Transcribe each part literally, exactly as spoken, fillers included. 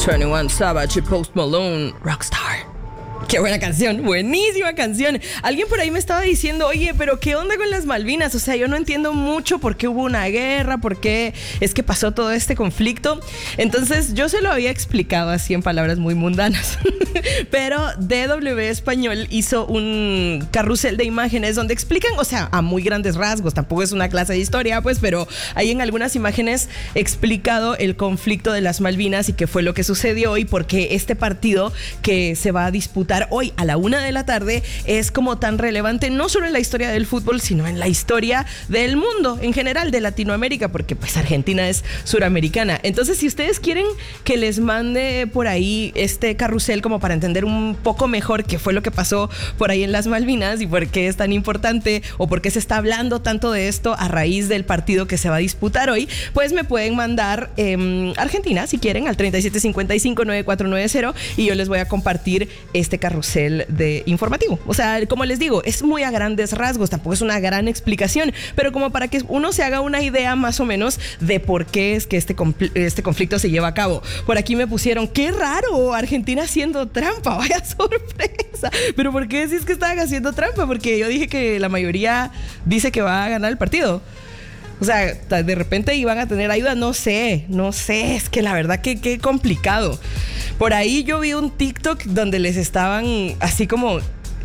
veintiuno Savage y Post Malone, Rockstar. Qué buena canción, buenísima canción. Alguien por ahí me estaba diciendo, oye, pero ¿qué onda con las Malvinas? O sea, yo no entiendo mucho por qué hubo una guerra, por qué es que pasó todo este conflicto. Entonces, yo se lo había explicado así en palabras muy mundanas. Pero D W Español hizo un carrusel de imágenes donde explican, o sea, a muy grandes rasgos, tampoco es una clase de historia, pues, pero hay en algunas imágenes explicado el conflicto de las Malvinas y qué fue lo que sucedió y por qué este partido que se va a disputar hoy a la una de la tarde es como tan relevante no solo en la historia del fútbol, sino en la historia del mundo en general, de Latinoamérica, porque pues Argentina es suramericana. Entonces, si ustedes quieren que les mande por ahí este carrusel como para entender un poco mejor qué fue lo que pasó por ahí en las Malvinas y por qué es tan importante o por qué se está hablando tanto de esto a raíz del partido que se va a disputar hoy, pues me pueden mandar eh, Argentina, si quieren, al treinta y siete cincuenta y cinco noventa y cuatro noventa y yo les voy a compartir este carrusel de informativo. O sea, como les digo, es muy a grandes rasgos, tampoco es una gran explicación, pero como para que uno se haga una idea más o menos de por qué es que este, compl- este conflicto se lleva a cabo. Por aquí me pusieron, qué raro, Argentina haciendo trampa, vaya sorpresa. Pero ¿por qué decís que estaban haciendo trampa? Porque yo dije que la mayoría dice que va a ganar el partido. O sea, de repente iban a tener ayuda, no sé, no sé, es que la verdad que qué complicado. Por ahí yo vi un TikTok donde les estaban así como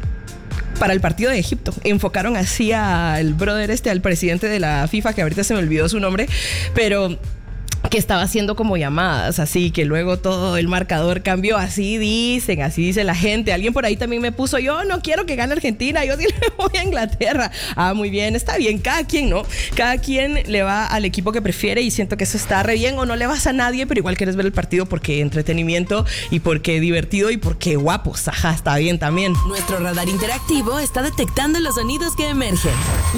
para el partido de Egipto, enfocaron así al brother este, al presidente de la FIFA, que ahorita se me olvidó su nombre, pero que estaba haciendo como llamadas, así que luego todo el marcador cambió, así dicen, así dice la gente. Alguien por ahí también me puso, yo no quiero que gane Argentina, yo sí le voy a Inglaterra. Ah, muy bien, está bien, cada quien, ¿no? Cada quien le va al equipo que prefiere y siento que eso está re bien, o no le vas a nadie, pero igual quieres ver el partido porque entretenimiento y porque divertido y porque guapos, ajá, está bien también. Nuestro radar interactivo está detectando los sonidos que emergen.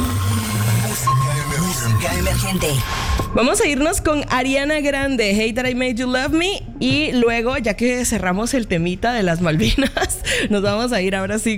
Música emergente. Vamos a irnos con Ariana Grande, Hate That I Made You Love Me, y luego, ya que cerramos el temita de las Malvinas, nos vamos a ir ahora sí